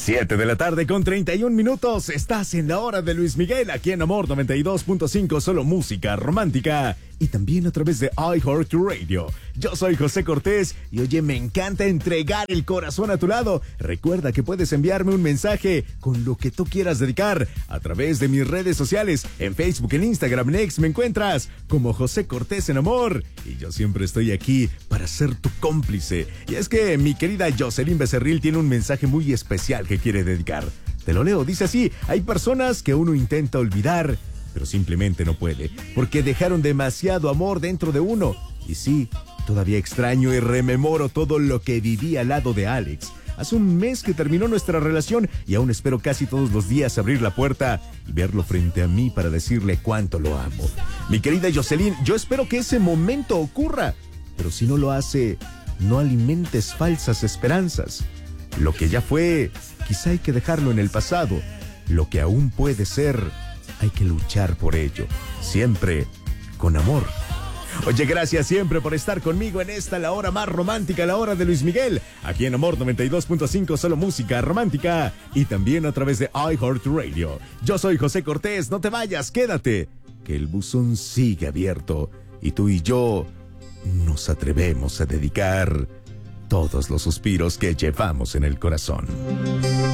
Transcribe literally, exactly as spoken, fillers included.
Siete de la tarde con treinta y un minutos. Estás en la hora de Luis Miguel, aquí en Amor noventa y dos punto cinco, solo música romántica. Y también a través de iHeartRadio. Yo soy José Cortés y oye, me encanta entregar el corazón a tu lado. Recuerda que puedes enviarme un mensaje con lo que tú quieras dedicar a través de mis redes sociales. En Facebook, en Instagram, en X me encuentras como José Cortés en Amor. Y yo siempre estoy aquí para ser tu cómplice. Y es que mi querida Jocelyn Becerril tiene un mensaje muy especial que quiere dedicar. Te lo leo, dice así: hay personas que uno intenta olvidar, pero simplemente no puede, porque dejaron demasiado amor dentro de uno. Y sí, todavía extraño y rememoro todo lo que viví al lado de Alex. Hace un mes que terminó nuestra relación y aún espero casi todos los días abrir la puerta y verlo frente a mí para decirle cuánto lo amo. Mi querida Jocelyn, yo espero que ese momento ocurra, pero si no lo hace, no alimentes falsas esperanzas. Lo que ya fue, quizá hay que dejarlo en el pasado. Lo que aún puede ser, hay que luchar por ello, siempre con amor. Oye, gracias siempre por estar conmigo en esta, la hora más romántica, la hora de Luis Miguel, aquí en Amor noventa y dos punto cinco, solo música romántica, y también a través de iHeartRadio. Yo soy José Cortés, no te vayas, quédate, que el buzón sigue abierto, y tú y yo nos atrevemos a dedicar todos los suspiros que llevamos en el corazón.